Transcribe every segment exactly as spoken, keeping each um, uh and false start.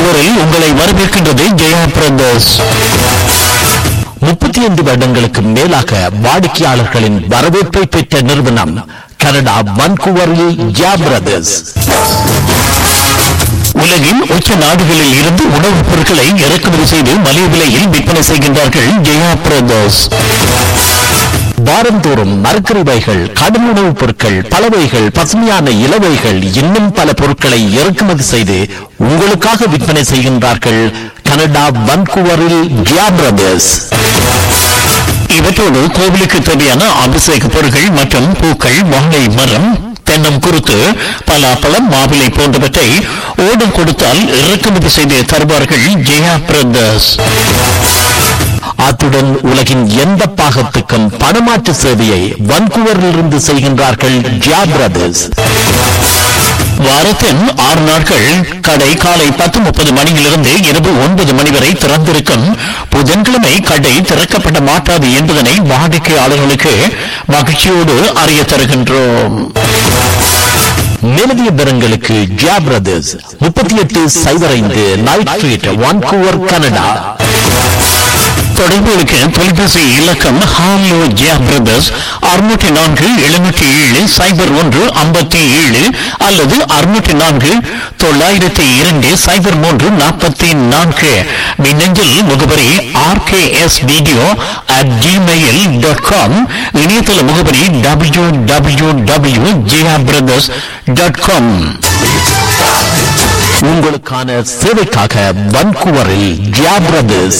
வான்கூவரில் உங்களை வரவேற்கின்றது ஜெயா பிரதர்ஸ். முப்பத்தி ஐந்து வருடங்களுக்கு மேலாக வாடிக்கையாளர்களின் வரவேற்பை பெற்ற நிறுவனம் கனடா வான்கூவரில் ஜெயா பிரதர்ஸ். உலகின் உச்ச நாடுகளில் இருந்து உணவுப் பொருட்களை இறக்குமதி செய்து மலிவு விலையில் விற்பனை செய்கின்றார்கள் ஜெயா பிரதர்ஸ். வாரந்தோறும் மரக்கறிவைகள், கடும் உணவுப் பொருட்கள், பலவைகள், பசுமையான இலவைகள், இன்னும் பல பொருட்களை இறக்குமதி செய்து உங்களுக்காக விற்பனை செய்கின்றார்கள் கனடா வான்கூவரில் ஜெயா பிரதர்ஸ். இவற்றோடு கோவிலுக்கு தேவையான அபிஷேக பொருட்கள் மற்றும் பூக்கள், வாழை மரம், தென்னம் குருத்து, பலாப்பழம், மாவிலை போன்றவற்றை ஓடம் கொடுத்தால் இறக்குமதி செய்து தருவார்கள் ஜெயா பிரதர்ஸ். அத்துடன் உலகின் எந்த பாகத்துக்கும் பணமாற்று சேவையை வான்கூவரிலிருந்து செய்கின்றார்கள் ஜெயா பிரதர்ஸ். வாரத்தின் ஆறு நாட்கள் கடை காலை பத்து முப்பது மணியிலிருந்து இரவு ஒன்பது மணி வரை திறந்திருக்கும். புதன்கிழமை கடை திறக்கப்பட மாட்டாது என்பதனை வாடிக்கையாளர்களுக்கு மகிழ்ச்சியோடு அறிய தருகின்றோம். மேலதிக விவரங்களுக்கு ஜெயா பிரதர்ஸ் முப்பத்தி எட்டு சைபர் ஐந்து நைட் ஸ்ட்ரீட், வான்கூவர், கனடா. தொடர்புகளுக்கு தொலைபேசி இலக்கம் ஹாலோ ஜெயா பிரதர்ஸ் அறுநூற்றி நான்கு எழுநூற்றி ஏழு சைபர் ஒன்று ஐம்பத்தி ஏழு அல்லது அறுநூற்றி நான்கு தொள்ளாயிரத்தி இரண்டு சைபர் மூன்று நாற்பத்தி நான்கு. மின்னஞ்சல் முகவரி R K S video at Gmail dot com. இணையதள முகவரி W W W Jaya brothers dot com. உங்களுக்கான சேவைக்காக வான்கூவரில் ஜெயா பிரதர்ஸ்.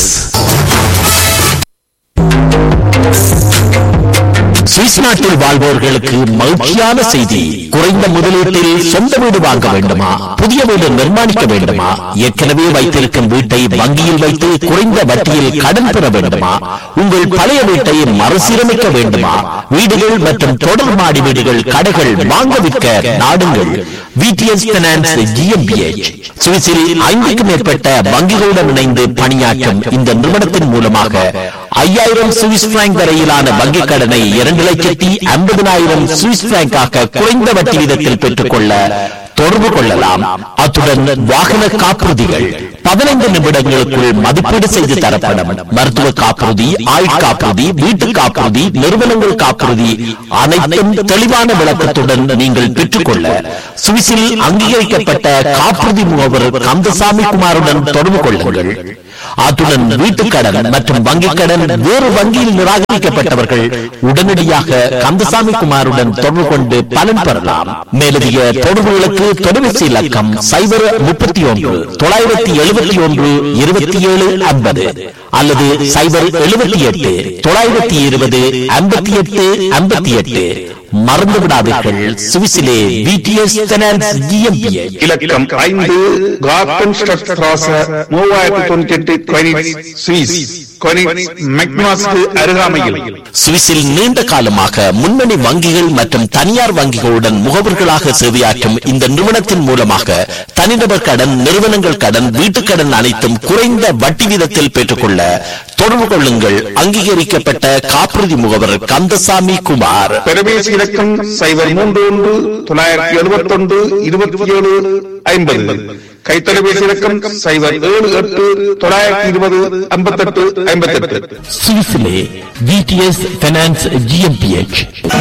சுவிஸ் நாட்டில் வாழ்வோர்களுக்கு மகிழ்ச்சியான செய்தி. குறைந்த முதலீட்டில் சொந்த வீடு வாங்க வேண்டுமா? புதிய வீடு நிர்மாணிக்க வேண்டுமா? ஏற்கனவே வைத்திருக்கும் வீட்டை வங்கியில் வைத்து குறைந்த வட்டியில் கடன் பெற வேண்டுமா? உங்கள் பழைய வீட்டை மறுசீரமைக்க வேண்டுமா? வீடுகள் மற்றும் தொடர் மாடி வீடுகள், கடைகள் வாங்க விற்க நாடுங்கள் விடிஎஸ் பைனான்ஸ் ஜிஎம்பிஎச். சுவிஸில் ஐந்துக்கும் மேற்பட்ட வங்கிகளுடன் இணைந்து பணியாற்றும் இந்த நிறுவனத்தின் மூலமாக ஐயாயிரம் சுவிஸ் பிராங்க் வரையிலான வங்கிக் கடனை இரண்டு லட்சத்தி ஐம்பதினாயிரம் சுவிஸ் பிராங்காக குறைந்த வட்டி வீதத்தில் பெற்றுக் கொள்ள தொடர்பு கொள்ளலாம். அத்துடன் வாகன காப்புறுதிகள் பதினைந்து நிமிடங்களுக்குள் மதிப்பீடு செய்து தரப்படும். மருத்துவ காப்புறுதி, ஆயுட்காப்புறுதி, வீட்டு காப்புறுதி, நிறுவனங்கள் காப்புறுதி அனைத்தும் தெளிவான விளக்கத்துடன் நீங்கள் பெற்றுக்கொள்ள சுவிஸில் அங்கீகரிக்கப்பட்ட காப்புறுதி முகவர் கந்தசாமி குமாருடன் தொடர்பு கொள்ளுங்கள். அத்துடன் வீட்டுக் கடன் மற்றும் வங்கிக் கடன் வேறு வங்கியில் நிராகரிக்கப்பட்டவர்கள் உடனடியாக கந்தசாமி குமாருடன் தொடர்பு கொண்டு பலன் பெறலாம். மேலதிக தொடர்புகளுக்கு தொலைபேசி இலக்கம் சைபர் முப்பத்தி ஒன்று தொள்ளாயிரத்தி எழுபத்தி ஒன்று இருபத்தி ஏழு ஐம்பது அல்லது சைபர் எழுபத்தி எட்டு தொள்ளாயிரத்தி இருபது ஐம்பத்தி எட்டு ஐம்பத்தி எட்டு. மறந்து விடாதீர்கள், சுவிஸிலே விடிஎஸ் பைனான்ஸ் ஜிஎம்பிஎச். இலக்கம் ஐந்து கார்டன் ஸ்ட்ராச மூவாயிரத்தி தொண்ணூத்தி எட்டு கொனிட்ஸ் சுவிஸ். கொனிட்ஸ் மெக்னாஸ்க்கு அருகாமையில். சுவிஸில் நீண்ட காலமாக முன்னணி வங்கிகள் மற்றும் தனியார் வங்கிகளுடன் முகவர்களாக சேவையாற்றும் இந்த நிறுவனத்தின் மூலமாக தனிநபர் கடன், நிறுவனங்கள் கடன், வீட்டுக் கடன் அனைத்தும் குறைந்த வட்டி வீதத்தில் பெற்றுக்கொள்ள தொடர்பு கொள்ளுங்கள். அங்கீகரிக்கப்பட்ட காப்புறுதி முகவர் கந்தசாமி குமார். பெருமேசி இலக்கம் சைபர் மூன்று ஒன்று தொள்ளாயிரத்தி எழுபத்தி ஒன்று இருபத்தி ஏழு ஐம்பது. கைத்தொலைபேசி இலக்கம் சைபர் ஏழு எட்டு தொள்ளாயிரத்தி இருபது ஐம்பத்தி எட்டு ஐம்பத்தி எட்டு. சுவிஸிலே விடிஎஸ் பைனான்ஸ் ஜிஎம்பிஎச்.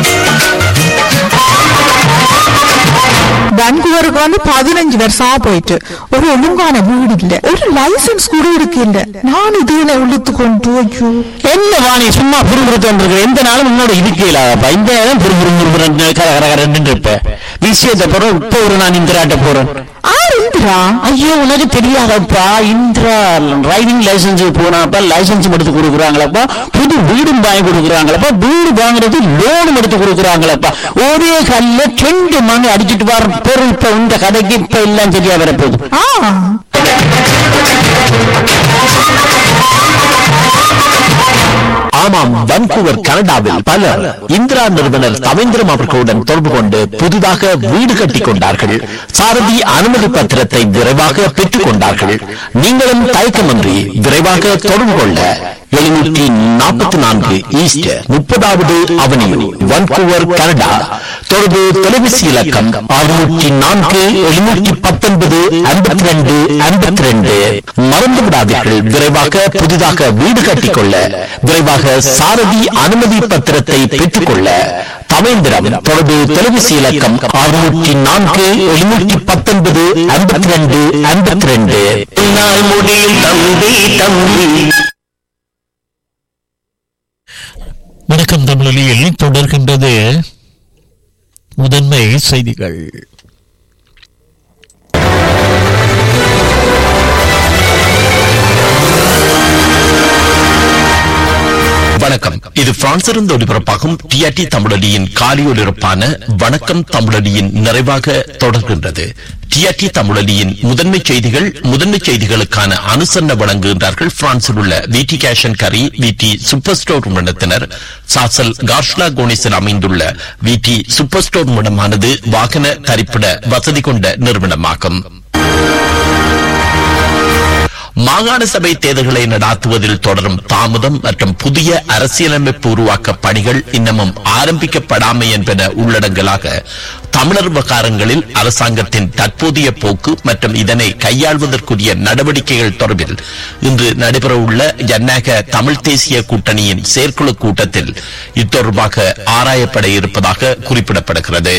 வான்கூவருக்கு வந்து பதினஞ்சு வருஷமா போயிட்டு ஒரு ஒழுங்கான வீடு இல்ல, ஒரு லைசன்ஸ் கூட இருக்கு இல்ல. நான் இதுல உள்ளுத்து கொண்டு ஐயோ என்ன வாணி சும்மா புரிபுறுத்து எந்த நாளும் உன்னோட இருக்கலாப்பா. இந்த நேரம் புரிபுறு கரகரன்னு இருப்ப விஷயத்தை போறோம். இப்போ ஒரு நான் இந்திராட்ட போறேன். இந்திரா? ஐயோ உனக்கு தெரியாதப்பா, இந்திரா டிரைவிங் லைசன்ஸ் போனாப்பா லைசன்ஸ் எடுத்து கொடுக்குறாங்களப்பா, புது வீடும் வாங்கி கொடுக்குறாங்களப்பா, வீடு வாங்குறது லோனும் எடுத்து கொடுக்குறாங்களப்பா. ஒரே கல்ல ரெண்டு மணி அடிச்சுட்டு வர பொருள் இப்ப இந்த கதைக்கு இப்ப எல்லாம் சரியா வரப்போகுது. ஆமாம், வான்கூவர் கனடாவில் பலர் இந்திரா நிறுவனர் தவேந்திரம் அவர்களுடன் தொடர்பு கொண்டு புதிதாக வீடு கட்டிக் கொண்டார்கள். சாரதி அனுமதி பத்திரத்தை விரைவாக பெற்றுக் கொண்டார்கள். நீங்களும் தயக்கமின்றி விரைவாக தொடர்பு கொள்ள எழுநூற்றி நாற்பத்தி நான்கு ஈஸ்ட் முப்பதாவது அவனியூ, வான்கூவர் கனடா. தொடர்பு தொலைபேசி இலக்கம் அறுநூற்றி நான்கு எழுநூற்றி பத்தொன்பது ஐம்பத்தி ரெண்டு ஐம்பத்தி ரெண்டு. மறந்து விடாதீர்கள், விரைவாக புதிதாக வீடு கட்டிக்கொள்ள, விரைவாக சாரதி அனுமதி பத்திரத்தை பெற்றுக்கொள்ள தவேந்திரம். தொடர்பு தொலைபேசி இலக்கம் அறுநூற்றி நான்கு எழுநூற்றி பத்தொன்பது ஐம்பத்தி ரெண்டு ஐம்பத்தி ரெண்டு. முடியும் தம்பி தம்பி. வணக்கம் தமிழில் தொடர்கின்றது முதன்மை செய்திகள். வணக்கம். இது பிரான்சிலிருந்து ஒலிபரப்பாகும் டிஆர்டி தமிழொலியின் காலியொலிபரப்பான வணக்கம் தமிழொலியின் நிறைவாக தொடர்கின்றது. டிஆர்டி தமிழொலியின் முதன்மை செய்திகள். முதன்மை செய்திகளுக்கான அனுசரணை வழங்குகின்றார்கள் பிரான்சில் உள்ள விடி கேஷ் அண்ட் கரி, விடி சூப்பர் ஸ்டோர் நிறுவனத்தினர். சாசல் கார்ஷ்லா கோனிஸில் அமைந்துள்ள விடி சூப்பர் ஸ்டோர் நிறுவனமானது வாகன தரிப்பிட வசதி கொண்ட நிறுவனமாகும். மாகாண சபை தேர்தல்களை நடாத்துவதில் தொடரும் தாமதம் மற்றும் புதிய அரசியலமைப்பு உருவாக்க பணிகள் இன்னமும் ஆரம்பிக்கப்படாமை என்பன உள்ளடங்கலாக தமிழர் விவகாரங்களில் அரசாங்கத்தின் தற்போதைய போக்கு மற்றும் இதனை கையாள்வதற்குரிய நடவடிக்கைகள் தொடர்பில் இன்று நடைபெறவுள்ள ஜனநாயக தமிழ் தேசிய கூட்டணியின் செயற்குழு கூட்டத்தில் இத்தொடர்பாக ஆராயப்பட இருப்பதாக குறிப்பிடப்படுகிறது.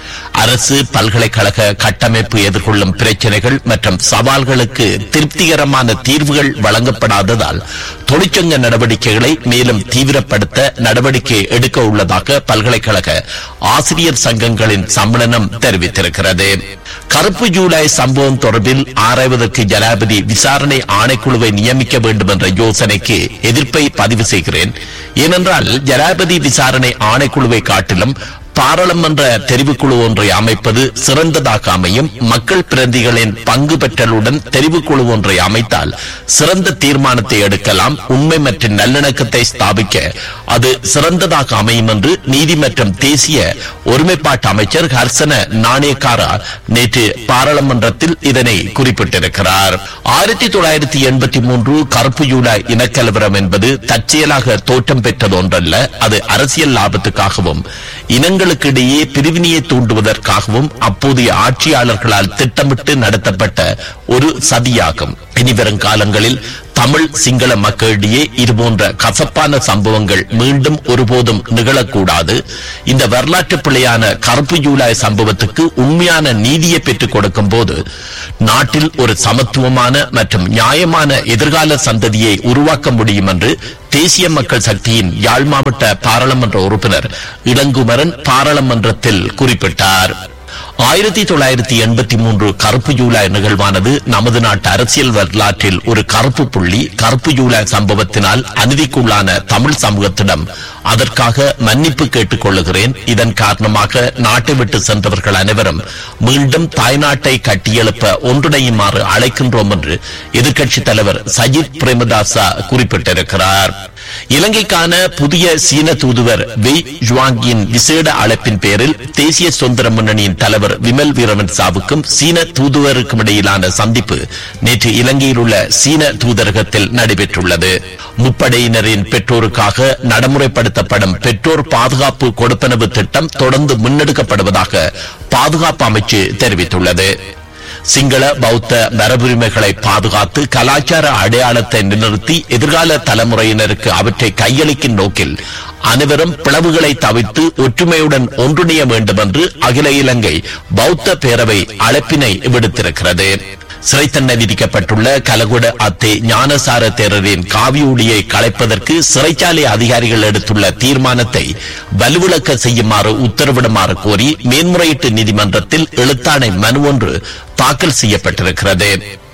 அரசு பல்கலைக்கழக கட்டமைப்பு எதிர்கொள்ளும் பிரச்சனைகள் மற்றும் சவால்களுக்கு திருப்திகரமான தீர்வுகள் வழங்கப்படாததால் தொழிற்சங்க நடவடிக்கைகளை மேலும் தீவிரப்படுத்த நடவடிக்கை எடுக்க உள்ளதாக பல்கலைக்கழக ஆசிரியர் சங்கங்களின் சம்மேளனம் தெரிவித்திருக்கிறது. கருப்பு ஜூலை சம்பவம் தொடர்பில் ஆராய்வதற்கு ஜனாதிபதி விசாரணை ஆணைக்குழுவை நியமிக்க வேண்டும் என்ற யோசனைக்கு எதிர்ப்பை பதிவு செய்கிறேன். ஏனென்றால் ஜனாதிபதி விசாரணை ஆணைக்குழுவை காட்டிலும் பாராளுமன்ற தெரிவுக்குழு ஒன்றை அமைப்பது சிறந்ததாக அமையும். மக்கள் பிரதிகளின் பங்கு பெற்றலுடன் தெரிவுக்குழு ஒன்றை அமைத்தால் சிறந்த தீர்மானத்தை எடுக்கலாம். உண்மை மற்றும் நல்லிணக்கத்தை ஸ்தாபிக்க அது சிறந்ததாக அமையும் என்று நீதி மற்றும் தேசிய ஒருமைப்பாட்டு அமைச்சர் ஹர்சன நாணயக்காரா நேற்று பாராளுமன்றத்தில் இதனை குறிப்பிட்டிருக்கிறார். ஆயிரத்தி தொள்ளாயிரத்தி எண்பத்தி மூன்று கருப்பு ஜூலை இனக்கலவரம் என்பது தற்செயலாக தோற்றம் பெற்றது ஒன்றல்ல. அது அரசியல் லாபத்துக்காகவும் இனங்களுக்கிடையே பிரிவினையை தூண்டுவதற்காகவும் அப்போதைய ஆட்சியாளர்களால் திட்டமிட்டு நடத்தப்பட்ட ஒரு சதியாகும். இனிவரும் காலங்களில் தமிழ் சிங்கள மக்களிடையே இதுபோன்ற கசப்பான சம்பவங்கள் மீண்டும் ஒருபோதும் நிகழக்கூடாது. இந்த வரலாற்று பிழையான கருப்பு ஜூலை சம்பவத்துக்கு உண்மையான நீதியை பெற்றுக் கொடுக்கும் போது நாட்டில் ஒரு சமத்துவமான மற்றும் நியாயமான எதிர்கால சந்ததியை உருவாக்க முடியும் என்று தேசிய மக்கள் சக்தியின் யாழ் மாவட்ட பாராளுமன்ற உறுப்பினர் இளங்குமரன் பாராளுமன்றத்தில் குறிப்பிட்டார். ஆயிரத்தி தொள்ளாயிரத்தி எண்பத்தி மூன்று கருப்பு ஜூலை நிகழ்வானது நமது நாட்டு அரசியல் வரலாற்றில் ஒரு கருப்பு புள்ளி. கருப்பு ஜூலை சம்பவத்தினால் அநீதிக்குள்ளான தமிழ் சமூகத்திடம் அதற்காக மன்னிப்பு கேட்டுக் கொள்ளுகிறேன். இதன் காரணமாக நாட்டை விட்டு சென்றவர்கள் அனைவரும் மீண்டும் தாய்நாட்டை கட்டியெழுப்ப ஒன்றிணையுமாறு அழைக்கின்றோம் என்று எதிர்க்கட்சித் தலைவர் சஜித் பிரேமதாசா குறிப்பிட்டிருக்கிறார். இலங்கைக்கான புதிய சீன தூதுவர் வெய் ஜுவாங்கின் விசேட அழைப்பின் பேரில் தேசிய சுதந்திர முன்னணியின் தலைவர் விமல் வீரவன்சாவுக்கும் சீன தூதுவருக்கும் இடையிலான சந்திப்பு நேற்று இலங்கையில் உள்ள சீன தூதரகத்தில் நடைபெற்றுள்ளது. முப்படையினரின் பெற்றோருக்காக நடைமுறைப்படுத்தப்படும் பெற்றோர் பாதுகாப்பு கொடுப்பனவு திட்டம் தொடர்ந்து முன்னெடுக்கப்படுவதாக பாதுகாப்பு அமைச்சு தெரிவித்துள்ளது. சிங்கள பௌத்த மரபுரிமைகளை பாதுகாத்து கலாச்சார அடையாளத்தை நிலைநிறுத்தி எதிர்கால தலைமுறையினருக்கு அவற்றை கையளிக்கும் நோக்கில் அனைவரும் பிளவுகளை தவிர்த்து ஒற்றுமையுடன் ஒன்றிணைய வேண்டும் என்று அகில இலங்கை பௌத்த பேரவை அழைப்பினை விடுத்திருக்கிறது. சிறை தண்டனை விதிக்கப்பட்டுள்ள கலகுட அத்தே ஞானசார தேரரின் காவியூடியை கலைப்பதற்கு சிறைச்சாலை அதிகாரிகள் எடுத்துள்ள தீர்மானத்தை வலுவிழக்க செய்யுமாறு உத்தரவிடுமாறு கோரி மேன்முறையீட்டு நீதிமன்றத்தில் எழுத்தாணை மனு ஒன்று தாக்கல் செய்யப்பட்டிருக்கிறது.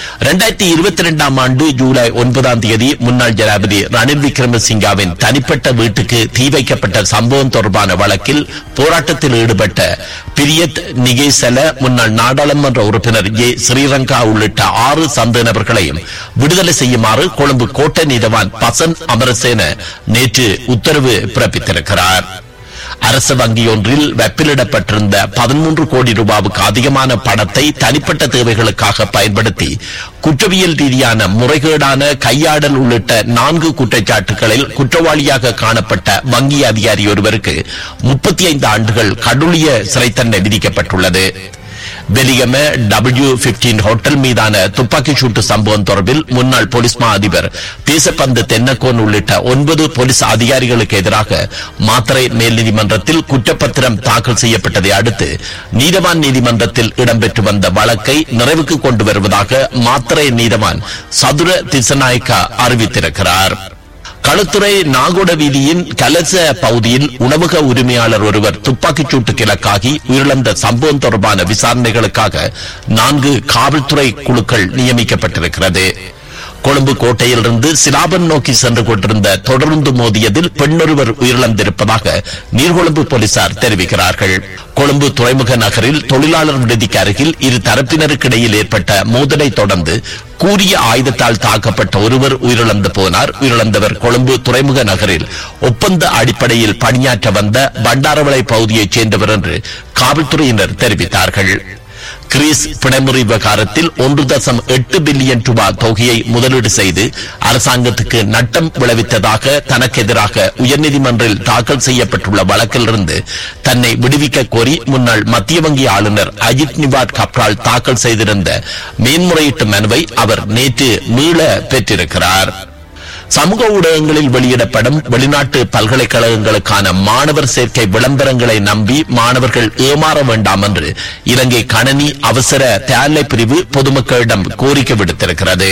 இரண்டாயிரத்தி இருபத்தி இரண்டாம் ஆண்டு ஜூலை ஒன்பதாம் தேதி முன்னாள் ஜனாதிபதி ரணில் விக்ரமசிங்காவின் தனிப்பட்ட வீட்டுக்கு தீ வைக்கப்பட்ட சம்பவம் தொடர்பான வழக்கில் போராட்டத்தில் ஈடுபட்ட பிரியத் நிகேசல முன்னாள் நாடாளுமன்ற உறுப்பினர் ஏ ஸ்ரீரங்கா உள்ளிட்ட ஆறு சந்தேக நபர்களையும் விடுதலை செய்யுமாறு கொழும்பு கோட்டை நீதவான் பசன் அமரசேன நேற்று உத்தரவு பிறப்பித்திருக்கிறார். அரசு வங்கி ஒன்றில் வெப்பிலிடப்பட்டிருந்த பதிமூன்று கோடி ரூபாவுக்கு அதிகமான பணத்தை தனிப்பட்ட தேவைகளுக்காக பயன்படுத்தி குற்றவியல் ரீதியான முறைகேடான கையாடல் உள்ளிட்ட நான்கு குற்றச்சாட்டுகளில் குற்றவாளியாக காணப்பட்ட வங்கி அதிகாரி ஒருவருக்கு முப்பத்தி ஐந்து ஆண்டுகள் கடூழிய சிறை தண்டனை விதிக்கப்பட்டுள்ளது. வெலிகம டபிள்யூ பதினைந்து ஹோட்டல் மீதான துப்பாக்கி சூட்டு சம்பவம் தொடர்பில் முன்னாள் போலீஸ் மா அதிபர் தேசப்பந்து தென்னக்கோன் உள்ளிட்ட ஒன்பது போலீஸ் அதிகாரிகளுக்கு எதிராக மாத்தறை மேல் நீதிமன்றத்தில் குற்றப்பத்திரம் தாக்கல் செய்யப்பட்டதை அடுத்து நீதவான் நீதிமன்றத்தில் இடம்பெற்று வந்த வழக்கை நிறைவுக்கு கொண்டு வருவதாக மாத்தறை நீதவான் சதுர திசநாயக்கா அறிவித்திருக்கிறார். களுத்துறை நாகோட வீதியின் கலச பகுதியில் உணவக உரிமையாளர் ஒருவர் துப்பாக்கிச் சூட்டுக்கு இலக்காகி உயிரிழந்த சம்பவம் தொடர்பான விசாரணைகளுக்காக நான்கு காவல்துறை குழுக்கள் நியமிக்கப்பட்டிருக்கிறது. கொழும்பு கோட்டையிலிருந்து சிலாபன் நோக்கி சென்று கொண்டிருந்த தொடர்ந்து மோதியதில் பெண்ணொருவர் உயிரிழந்திருப்பதாக நீர்கொழும்பு போலீசார் தெரிவிக்கிறார்கள். கொழும்பு துறைமுக நகரில் தொழிலாளர் விடுதிக்கு அருகில் இரு தரப்பினருக்கிடையில் ஏற்பட்ட மோதலை தொடர்ந்து கூரிய ஆயுதத்தால் தாக்கப்பட்ட ஒருவர் உயிரிழந்து போனார். உயிரிழந்தவர் கொழும்பு துறைமுக நகரில் ஒப்பந்த அடிப்படையில் பணியாற்ற வந்த பண்டாரவளை பகுதியைச் சேர்ந்தவர் என்று காவல்துறையினர் தெரிவித்தார்கள். கிரீஸ் பிணைமுறை விவகாரத்தில் ஒன்று தசம் எட்டு பில்லியன் ரூபாய் தொகையை முதலீடு செய்து அரசாங்கத்துக்கு நட்டம் விளைவித்ததாக தனக்கு எதிராக உயர்நீதிமன்றில் தாக்கல் செய்யப்பட்டுள்ள வழக்கிலிருந்து தன்னை விடுவிக்க கோரி முன்னாள் மத்திய வங்கி ஆளுநர் அஜித் நிவாட் கப்ரால் தாக்கல் செய்திருந்த மேன்முறையீட்டு மனுவை அவர் நேற்று மீள பெற்றிருக்கிறார். சமூக ஊடகங்களில் வெளியிடப்படும் வெளிநாட்டு பல்கலைக்கழகங்களுக்கான மாணவர் சேர்க்கை விளம்பரங்களை நம்பி மாணவர்கள் ஏமாற வேண்டாம் என்று இலங்கை கணனி அவசர தயார்நிலை பிரிவு பொதுமக்களிடம் கோரிக்கை விடுத்திருக்கிறது.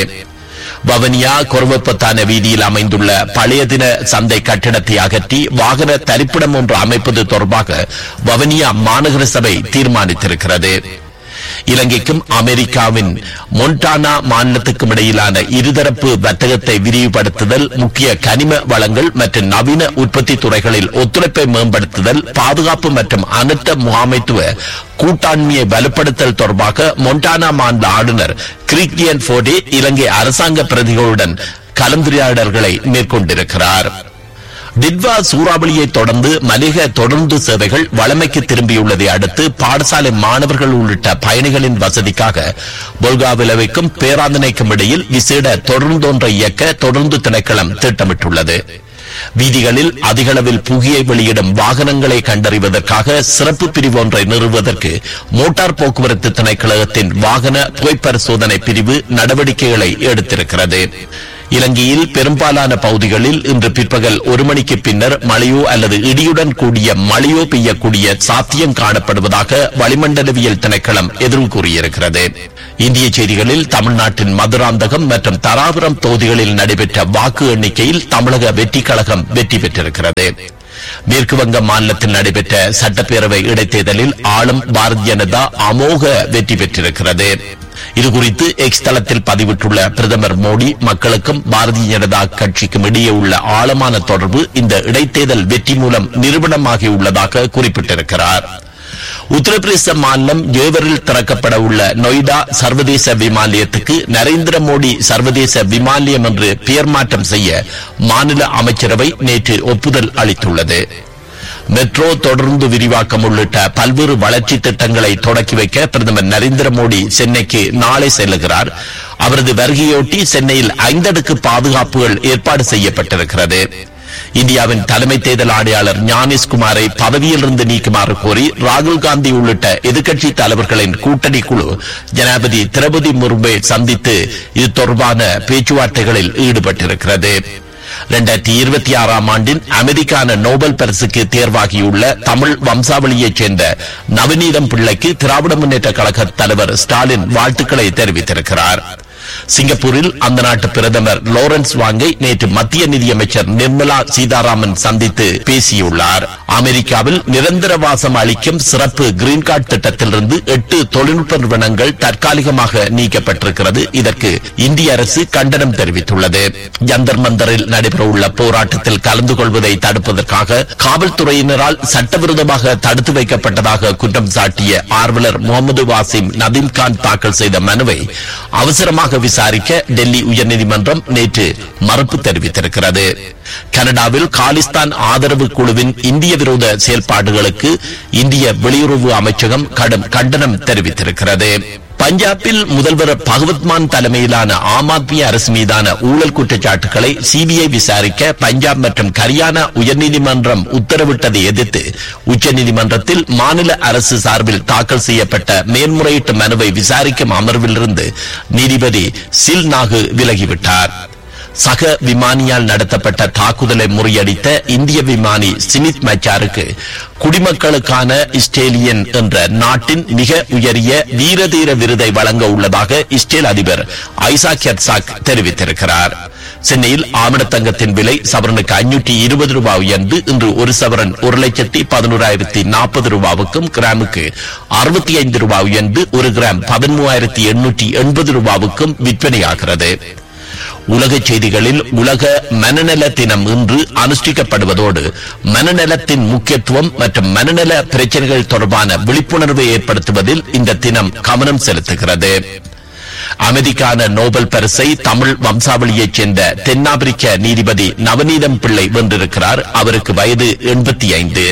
வவனியா கொரவப்பத்தான வீதியில் அமைந்துள்ள பழைய தின சந்தை கட்டிடத்தை அகற்றி வாகன தரிப்பிடம் ஒன்று அமைப்பது தொடர்பாக வவனியா மாநகர சபை தீர்மானித்திருக்கிறது. இலங்கைக்கும் அமெரிக்காவின் மொன்டானா மாநிலத்துக்கும் இடையிலான இருதரப்பு வர்த்தகத்தை விரிவுபடுத்துதல், முக்கிய கனிம வளங்கள் மற்றும் நவீன உற்பத்தி துறைகளில் ஒத்துழைப்பை மேம்படுத்துதல், பாதுகாப்பு மற்றும் அனர்த்த முகாமைத்துவ கூட்டாண்மையை வலுப்படுத்தல் தொடர்பாக மொன்டானா மாநில ஆளுநர் கிறிஸ்டியன் போர்டே இலங்கை அரசாங்க பிரதிகளுடன் கலந்துரையாடல்களை மேற்கொண்டிருக்கிறார். டிட்வா சூறாவளியை தொடர்ந்து மலிக தொடர்ந்து சேவைகள் வழமைக்கு திரும்பியுள்ளதை அடுத்து பாடசாலை மாணவர்கள் உள்ளிட்ட பயணிகளின் வசதிக்காக பொல்காவிலவைக்கும் பேராதனைக்கும் இடையில் விசேட தொடர்ந்தொன்றை இயக்க தொடர்ந்து திணைக்களம் திட்டமிட்டுள்ளது. வீதிகளில் அதிகளவில் புகையை வெளியிடும் வாகனங்களை கண்டறிவதற்காக சிறப்பு பிரிவு ஒன்றை நிறுவுவதற்கு மோட்டார் போக்குவரத்து திணைக்களத்தின் வாகன புகைப்பரிசோதனை பிரிவு நடவடிக்கைகளை எடுத்திருக்கிறது. இலங்கையில் பெரும்பாலான பகுதிகளில் இன்று பிற்பகல் ஒரு மணிக்கு பின்னர் மழையோ அல்லது இடியுடன் கூடிய மழையோ பெய்யக்கூடிய சாத்தியம் காணப்படுவதாக வளிமண்டலவியல் திணைக்களம் எதிர்வு கூறியிருக்கிறது. இந்திய செய்திகளில் தமிழ்நாட்டின் மதுராந்தகம் மற்றும் தராபுரம் தொகுதிகளில் நடைபெற்ற வாக்கு எண்ணிக்கையில் தமிழக வெற்றி கழகம் வெற்றி பெற்றிருக்கிறது. மேற்கு வங்க மாநிலத்தில் நடைபெற்ற சட்டப்பேரவை இடைத்தேர்தலில் ஆளும் பாரதிய ஜனதா அமோக வெற்றி பெற்றிருக்கிறது. இதுகுறித்து எக்ஸ் தளத்தில் பதிவிட்டுள்ள பிரதமர் மோடி, மக்களுக்கும் பாரதிய ஜனதா கட்சிக்கும் இடையே உள்ள ஆழமான தொடர்பு இந்த இடைத்தேர்தல் வெற்றி மூலம் நிரூபணமாகியுள்ளதாக குறிப்பிட்டிருக்கிறார். உத்தரப்பிரதேச மாநிலம் ஜேவரில் திறக்கப்பட உள்ள நொய்டா சர்வதேச விமான நிலையத்துக்கு நரேந்திர மோடி சர்வதேச விமான நிலையம் என்று பெயர் மாற்றம் செய்ய மாநில அமைச்சரவை நேற்று ஒப்புதல் அளித்துள்ளது. மெட்ரோ தொடர்ந்து விரிவாக்கம் உள்ளிட்ட பல்வேறு வளர்ச்சி திட்டங்களை தொடக்கி வைக்க பிரதமர் நரேந்திர மோடி சென்னைக்கு நாளை செல்லுகிறார். அவரது வருகையொட்டி சென்னையில் ஐந்தடுக்கு பாதுகாப்புகள் ஏற்பாடு செய்யப்பட்டிருக்கிறது. இந்தியாவின் தலைமை தேர்தல் ஆணையாளர் ஞானேஷ்குமாரை பதவியிலிருந்து நீக்குமாறு கோரி ராகுல் காந்தி உள்ளிட்ட எதிர்க்கட்சி தலைவர்களின் கூட்டணி குழு ஜனாதிபதி திரௌபதி முர்முவை சந்தித்து இது தொடர்பான பேச்சுவார்த்தைகளில் ஈடுபட்டிருக்கிறது. இரண்டாயிரத்தி இருபத்தி ஆறாம் ஆண்டின் அமெரிக்கான நோபல் பரிசுக்கு தேர்வாகியுள்ள தமிழ் வம்சாவளியைச் சேர்ந்த நவநீதம் பிள்ளைக்கு திராவிட முன்னேற்ற கழக தலைவர் ஸ்டாலின் வாழ்த்துக்களை தெரிவித்திருக்கிறார். சிங்கப்பூரில் அந்த நாட்டு பிரதமர் லாரன்ஸ் வாங்கை நேற்று மத்திய நிதியமைச்சர் நிர்மலா சீதாராமன் சந்தித்து பேசியுள்ளார். அமெரிக்காவில் நிரந்தர வாசம் அளிக்கும் சிறப்பு கிரீன் கார்டு திட்டத்திலிருந்து எட்டு தொழில்நுட்ப நிறுவனங்கள் தற்காலிகமாக நீக்கப்பட்டிருக்கிறது. இதற்கு இந்திய அரசு கண்டனம் தெரிவித்துள்ளது. ஜந்தர் மந்தரில் நடைபெறவுள்ள போராட்டத்தில் கலந்து கொள்வதை தடுப்பதற்காக காவல்துறையினரால் சட்டவிரோதமாக தடுத்து வைக்கப்பட்டதாக குற்றம் சாட்டிய ஆர்வலர் முகமது வாசிம் நதீம்கான் தாக்கல் செய்த மனுவை அவசரமாக விசாரிக்க டெல்லி உயர்நீதிமன்றம் நேற்று மறுப்பு தெரிவித்திருக்கிறது. கனடாவில் காலிஸ்தான் ஆதரவு குழுவின் இந்திய விரோத செயல்பாடுகளுக்கு இந்திய வெளியுறவு அமைச்சகம் கடும் கண்டனம் தெரிவித்திருக்கிறது. பஞ்சாபில் முதல்வர் பகவத்மான் தலைமையிலான ஆம் ஆத்மி அரசு மீதான ஊழல் குற்றச்சாட்டுகளை சிபிஐ விசாரிக்க பஞ்சாப் மற்றும் ஹரியானா உயர்நீதிமன்றம் உத்தரவிட்டதை எதிர்த்து உச்சநீதிமன்றத்தில் மாநில அரசு சார்பில் தாக்கல் செய்யப்பட்ட மேல்முறையீட்டு மனுவை விசாரிக்கும் அமர்விலிருந்து நீதிபதி சில் நாகு விலகிவிட்டார். சக விமானியால் நடத்தப்பட்ட தாக்குதலை முறியடித்த இந்திய விமானி சிமித் மச்சாருக்கு குடிமக்களுக்கான இஸ்ரேலியன் என்ற நாட்டின் மிக உயரிய வீரதீர விருதை வழங்க உள்ளதாக இஸ்ரேல் அதிபர் ஐசாக் ஹெர்சாக் தெரிவித்திருக்கிறார். சென்னையில் ஆமணத்தங்கத்தின் விலை சவரனுக்கு ஐநூற்றி இருபது ரூபாய் உயர்ந்து இன்று ஒரு சவரன் ஒரு லட்சத்தி பதினோராயிரத்தி நாற்பது ரூபாவுக்கும் கிராமுக்கு அறுபத்தி ஐந்து ரூபாய் உயர்ந்து ஒரு கிராம் பதிமூவாயிரத்தி எண்ணூற்றி எண்பது ரூபாவுக்கும் விற்பனையாகிறது. உலக செய்திகளில் உலக மனநல தினம் இன்று அனுஷ்டிக்கப்படுவதோடு மனநலத்தின் முக்கியத்துவம் மற்றும் மனநல பிரச்சனைகள் தொடர்பான விழிப்புணர்வை ஏற்படுத்துவதில் இந்த தினம் கவனம் செலுத்துகிறது. அமைதிக்கான நோபல் பரிசை தமிழ் வம்சாவளியைச் சேர்ந்த தென்னாப்பிரிக்க நீதிபதி நவநீதம் பிள்ளை வென்றிருக்கிறார். அவருக்கு வயது எண்பத்தி ஐந்து.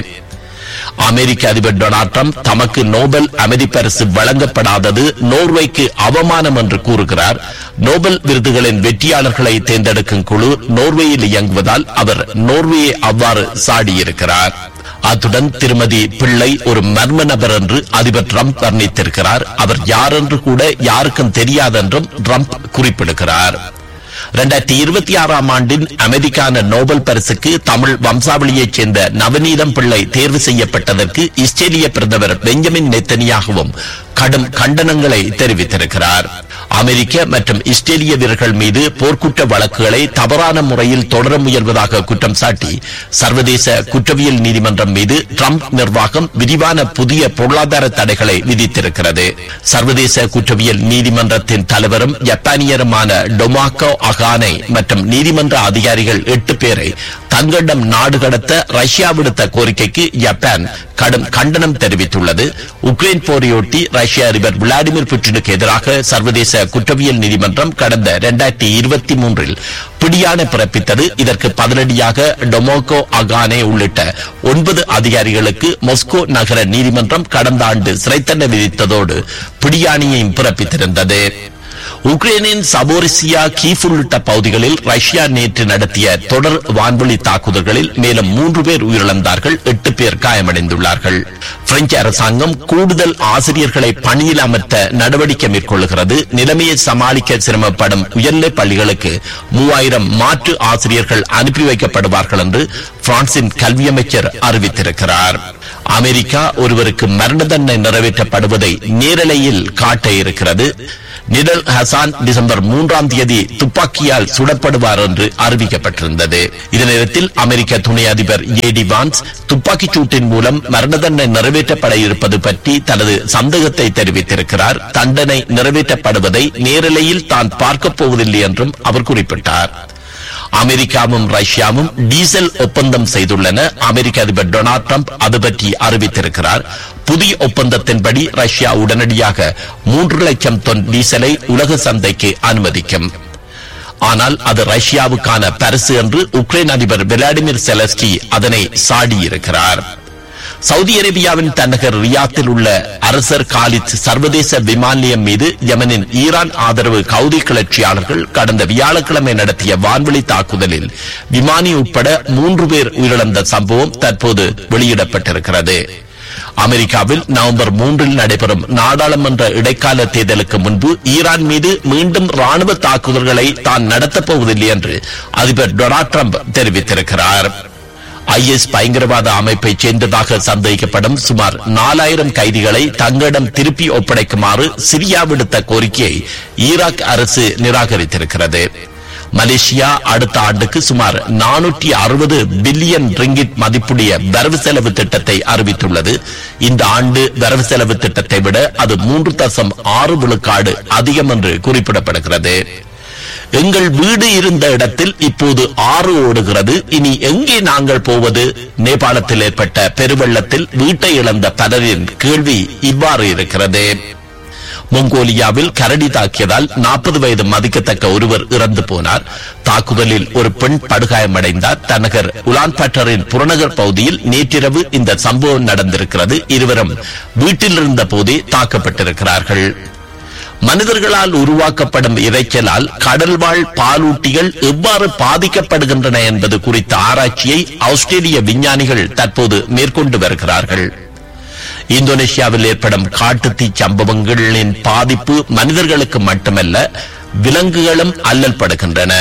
அமெரிக்க அதிபர் டொனால்ட் ட்ரம்ப் தமக்கு நோபல் அமைதி பரிசு வழங்கப்படாதது நோர்வேக்கு அவமானம் என்று கூறுகிறார். நோபல் விருதுகளின் வெற்றியாளர்களை தேர்ந்தெடுக்கும் குழு நோர்வேயில் இயங்குவதால் அவர் நோர்வேயை அவ்வாறு சாடியிருக்கிறார். அத்துடன் திருமதி பிள்ளை ஒரு மர்ம நபர் என்று அதிபர் ட்ரம்ப் வர்ணித்திருக்கிறார். அவர் யார் என்று கூட யாருக்கும் தெரியாதென்றும் ட்ரம்ப் குறிப்பிடுகிறார். இரண்டாயிரத்தி இருபத்தி ஆறாம் ஆண்டின் அமைதிக்கான நோபல் பரிசுக்கு தமிழ் வம்சாவளியைச் சேர்ந்த நவநீதம் பிள்ளை தேர்வு செய்யப்பட்டதற்கு இஸ்ரேலிய பிரதமர் பெஞ்சமின் நெத்தனியாகவும் கடும் கண்டனங்களை தெரிவித்திருக்கிறார். அமெரிக்க மற்றும் இஸ்ரேலிய வீரர்கள் மீது போர்க்குற்ற வழக்குகளை தவறான முறையில் தொடர முயல்வதாக குற்றம் சாட்டி சர்வதேச குற்றவியல் நீதிமன்றம் மீது ட்ரம்ப் நிர்வாகம் விரிவான புதிய பொருளாதார தடைகளை விதித்திருக்கிறது. சர்வதேச குற்றவியல் நீதிமன்றத்தின் தலைவரும் ஜப்பானியருமான டொமாக்கோ அகானே மற்றும் நீதிமன்ற அதிகாரிகள் எட்டு பேரை தங்களிடம் நாடு கடத்த ரஷ்யா விடுத்த கோரிக்கைக்கு ஜப்பான் கடும் கண்டனம் தெரிவித்துள்ளது. உக்ரைன் போரையொட்டி ரஷ்ய அதிபர் விளாடிமிர் புட்டினுக்கு எதிராக சர்வதேச குற்றவியல் நீதிமன்றம் கடந்த இரண்டாயிரத்தி இருபத்தி மூன்றில் பிடியாணை பிறப்பித்தது. இதற்கு பதிலடியாக டொமோகோ அகானே உள்ளிட்ட ஒன்பது அதிகாரிகளுக்கு மாஸ்கோ நகர நீதிமன்றம் கடந்த ஆண்டு சிறை தண்டனை விதித்ததோடு பிடியாணையையும் பிறப்பித்திருந்தது. உக்ரைனின் சபோரிசியா கீவ் உள்ளிட்ட பகுதிகளில் ரஷ்யா நேற்று நடத்திய தொடர் வான்வழி தாக்குதல்களில் மேலும் மூன்று பேர் உயிரிழந்தார்கள், எட்டு பேர் காயமடைந்துள்ளார்கள். பிரெஞ்சு அரசாங்கம் கூடுதல் ஆசிரியர்களை பணியில் அமர்த்த நடவடிக்கை மேற்கொள்கிறது. நிலைமையை சமாளிக்க சிரமப்படும் உயர்நிலைப் பள்ளிகளுக்கு மூவாயிரம் மாற்று ஆசிரியர்கள் அனுப்பி வைக்கப்படுவார்கள் என்று பிரான்சின் கல்வி அமைச்சர் அறிவித்திருக்கிறார். அமெரிக்கா ஒருவருக்கு மரண தண்டனை நிறைவேற்றப்படுவதை நேரலையில் காட்ட இருக்கிறது. நிடல் ஹசான் டிசம்பர் மூன்றாம் தேதி துப்பாக்கியால் சுடப்படுவார் என்று அறிவிக்கப்பட்டிருந்தது. இதே நேரத்தில் அமெரிக்க துணை அதிபர் ஏடி வான்ஸ் துப்பாக்கிச் சூட்டின் மூலம் மரண தண்டனை நிறைவேற்றப்பட இருப்பது பற்றி தனது சந்தேகத்தை தெரிவித்திருக்கிறார். தண்டனை நிறைவேற்றப்படுவதை நேரலையில் தான் பார்க்கப் போவதில்லை என்றும் அவர் குறிப்பிட்டார். அமெரிக்காவும் ரஷ்யாவும் டீசல் ஒப்பந்தம் செய்துள்ளன. அமெரிக்க அதிபர் டொனால்ட் ட்ரம்ப் அது பற்றி அறிவித்திருக்கிறார். புதிய ஒப்பந்தத்தின்படி ரஷ்யா உடனடியாக மூன்று லட்சம் தொன் டீசலை உலக சந்தைக்கு அனுமதிக்கும். ஆனால் அது ரஷ்யாவுக்கான பரிசு என்று உக்ரைன் அதிபர் விளாடிமிர் செலஸ்கி அதனை சாடியிருக்கிறார். சவுதி அரேபியாவின் தலைநகர் ரியாத்தில் உள்ள அரசர் காலித் சர்வதேச விமான நிலையம் மீது யமனின் ஈரான் ஆதரவு கவுதி கிளர்ச்சியாளர்கள் கடந்த வியாழக்கிழமை நடத்திய வான்வழி தாக்குதலில் விமானி உட்பட மூன்று பேர் உயிரிழந்த சம்பவம் தற்போது வெளியிடப்பட்டிருக்கிறது. அமெரிக்காவில் நவம்பர் மூன்றில் நடைபெறும் நாடாளுமன்ற இடைக்கால தேர்தலுக்கு முன்பு ஈரான் மீது மீண்டும் ராணுவ தாக்குதல்களை தான் நடத்தப் போவதில்லை என்று அதிபர் டொனால்ட் ட்ரம்ப் தெரிவித்திருக்கிறார். ஐஎஸ் பயங்கரவாத அமைப்பை சேர்ந்ததாக சந்தேகிக்கப்படும் சுமார் நாலாயிரம் கைதிகளை தங்களிடம் திருப்பி ஒப்படைக்குமாறு சிரியா விடுத்த கோரிக்கையை ஈராக் அரசு நிராகரித்திருக்கிறது. மலேசியா அடுத்த ஆண்டுக்கு சுமார் நானூற்றி அறுபது பில்லியன் ரிங்கிட் மதிப்புடைய வரவு செலவு திட்டத்தை அறிவித்துள்ளது. இந்த ஆண்டு வரவு செலவு திட்டத்தை விட அது மூன்று தசம் ஆறு விழுக்காடு அதிகம் என்று குறிப்பிடப்படுகிறது. எங்கள் வீடு இருந்த இடத்தில் இப்போது ஆறு ஓடுகிறது, இனி எங்கே நாங்கள் போவது? நேபாளத்தில் ஏற்பட்ட பெருவெள்ளத்தில் வீட்டை இழந்த பலரின் கேள்வி இவ்வாறு இருக்கிறது. மொங்கோலியாவில் கரடி தாக்கியதால் நாற்பது வயது மதிக்கத்தக்க ஒருவர் இறந்து போனார். தாக்குதலில் ஒரு பெண் படுகாயமடைந்தார். தன்னகர் உலான்பட்டரின் புறநகர் பகுதியில் நேற்றிரவு இந்த சம்பவம் நடந்திருக்கிறது. இருவரும் வீட்டில் இருந்த போதே தாக்கப்பட்டிருக்கிறார்கள். மனிதர்களால் உருவாக்கப்படும் இரைச்சலால் கடல்வாழ் பாலூட்டிகள் எவ்வாறு பாதிக்கப்படுகின்றன என்பது குறித்த ஆராய்ச்சியை ஆஸ்திரேலிய விஞ்ஞானிகள் தற்போது மேற்கொண்டு வருகிறார்கள். இந்தோனேஷியாவில் ஏற்படும் காட்டுத்தீ சம்பவங்களின் பாதிப்பு மனிதர்களுக்கு மட்டுமல்ல, விலங்குகளும் அல்லல் படுகின்றன.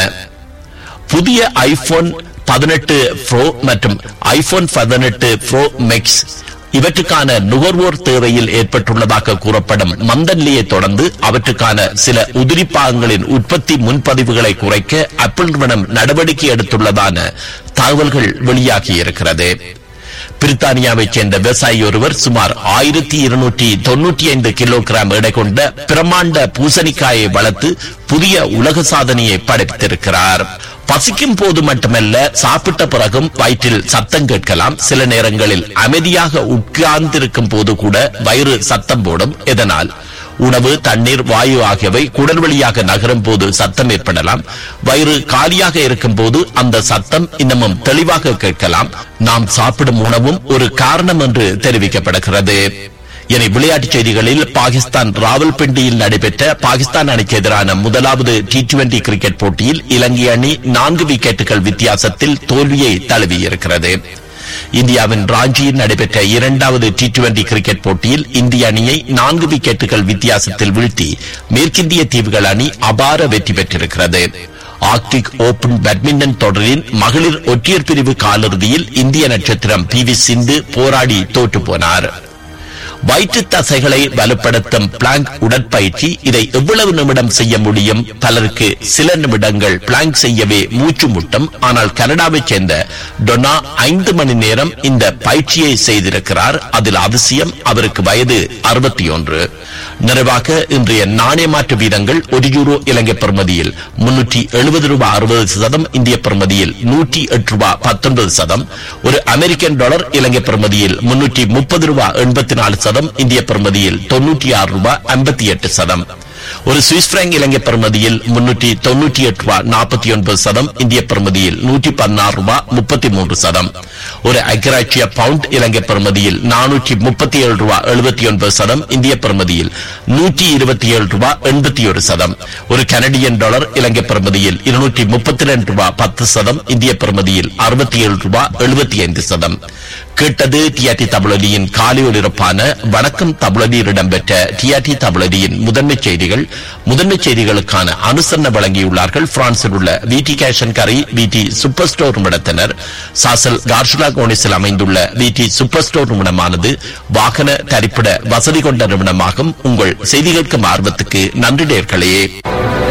புதிய ஐபோன் பதினெட்டு ப்ரோ மற்றும் ஐபோன் பதினெட்டு ப்ரோ மேக்ஸ் இவற்றுக்கான நுகர்வோர் தேவையில் ஏற்பட்டுள்ளதாக கூறப்படும் மந்தநிலையை தொடர்ந்து அவற்றுக்கான சில உதிரி பாகங்களின் உற்பத்தி முன்பதிவுகளை குறைக்க ஆப்பிள் நிறுவனம் நடவடிக்கை எடுத்துள்ளதான தகவல்கள் வெளியாகியிருக்கிறது. பிரித்தானியாவைச் சேர்ந்த விவசாயி ஒருவர் சுமார் ஆயிரத்தி இருநூற்றி தொன்னூற்றி ஐந்து கிலோகிராம் எடை கொண்ட பிரமாண்ட பூசணிக்காயை வளர்த்து புதிய உலக சாதனையை படைத்திருக்கிறார். பசிக்கும் போது மட்டுமல்ல, சாப்பிட்ட பிறகும் வயிற்றில் சத்தம் கேட்கலாம். சில நேரங்களில் அமைதியாக உட்கார்ந்திருக்கும் போது கூட வயிறு சத்தம் போடும். இதனால் உணவு, தண்ணீர், வாயு ஆகியவை குடல் வழியாக நகரும் போது சத்தம் ஏற்படலாம். வயிறு காலியாக இருக்கும் போது அந்த சத்தம் இன்னமும் தெளிவாக கேட்கலாம். நாம் சாப்பிடும் உணவும் ஒரு காரணம் என்று தெரிவிக்கப்படுகிறது. இனி விளையாட்டுச் செய்திகளில் பாகிஸ்தான் ராவல்பிண்டியில் நடைபெற்ற பாகிஸ்தான் அணிக்கு எதிரான முதலாவது டி டுவெண்டி கிரிக்கெட் போட்டியில் இலங்கை அணி நான்கு விக்கெட்டுகள் வித்தியாசத்தில் தோல்வியை தழுவியிருக்கிறது. இந்தியாவின் ராஞ்சியில் நடைபெற்ற இரண்டாவது டி டுவெண்டி கிரிக்கெட் போட்டியில் இந்திய அணியை நான்கு விக்கெட்டுகள் வித்தியாசத்தில் வீழ்த்தி மேற்கிந்திய தீவுகள் அணி அபார வெற்றி பெற்றிருக்கிறது. ஆர்க்டிக் ஓபன் பேட்மிண்டன் தொடரின் மகளிர் ஒற்றையர் பிரிவு காலிறுதியில் இந்திய நட்சத்திரம் பி வி சிந்து போராடி தோற்று போனார். வயிற்று தசைகளை வலுப்படுத்தும் பிளாங்க் உடற்பயிற்சி, இதை எவ்வளவு நிமிடம் செய்ய முடியும்? பலருக்கு சில நிமிடங்கள் பிளாங்க் செய்யவே மூச்சு முட்டும். ஆனால் கனடாவைச் சேர்ந்த டொனா ஐந்து மணி நேரம் இந்த பயிற்சியை செய்திருக்கிறார். அதில் அதிசயம், அவருக்கு வயது அறுபத்தி ஒன்று. நிறைவாக இன்றைய நாணய மாற்று வீதங்கள்: ஒரு யூரோ இலங்கை பெறுமதியில் முன்னூற்றி எழுபது ரூபாய் அறுபது சதம், இந்திய பெறுமதியில் நூற்றி எட்டு ரூபாய் பத்தொன்பது சதம். ஒரு அமெரிக்கன் டாலர் இலங்கை பெறுமதியில் முன்னூற்றி முப்பது ரூபாய் எண்பத்தி நாலு சதம், இந்திய பெறுமதியில் தொன்னூற்றி ஆறு ரூபாய் ஐம்பத்தி எட்டு சதம். ஒரு சுவிஸ் பிராங்க் இலங்கை பெறுமதியில் முன்னூற்றி தொன்னூற்றி எட்டு ரூபாய் நாற்பத்தி ஒன்பது சதம், இந்திய பெறுமதியில் நூற்றி பதினாறு ரூபாய் முப்பத்தி மூன்று சதம். ஒரு ஐக்கிய பவுண்ட் இலங்கை பெறுமதியில் நானூற்றி முப்பத்தி ஏழு ரூபாய் எழுபத்தி ஒன்பது சதம், இந்திய பெறுமதியில் நூற்றி இருபத்தி ஏழு ரூபாய் எண்பத்தி ஒரு சதம். ஒரு கனடியன் டாலர் இலங்கை பெறுமதியில் இருநூற்றி முப்பத்தி ரெண்டு ரூபாய் பத்து சதம், இந்திய பெறுமதியில் அறுபத்தி ஏழு ரூபாய் எழுபத்தி ஐந்து சதம். கேட்டது டிஆர்டி தமிழொலியின் காலை ஒலிபரப்பான வணக்கம் தமிழொலியில் இடம்பெற்ற டிஆர்டி தமிழொலியின் முதன்மை செய்திகள். முதன்மை செய்திகளுக்கான அனுசரணை வழங்கியுள்ளார்கள் பிரான்சில் உள்ள விடி கேஷன் கரை விடி சூப்பர் ஸ்டோர் நிறுவனத்தினர். சாசல் கார்ஷுலா கோனிஸில் அமைந்துள்ள விடி சூப்பர் ஸ்டோர் நிறுவனமானது வாகன தரிப்பிட வசதி கொண்ட நிறுவனமாகும். உங்கள் செய்திகளுக்கும் ஆர்வத்துக்கு நன்றி நேயர்களே.